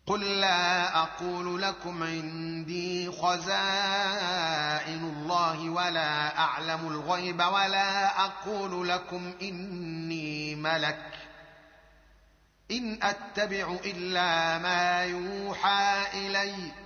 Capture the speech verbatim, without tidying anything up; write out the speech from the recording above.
قل لا أقول لكم عندي خزائن الله ولا أعلم الغيب ولا أقول لكم إني ملك إن أتبع إلا ما يوحى إلي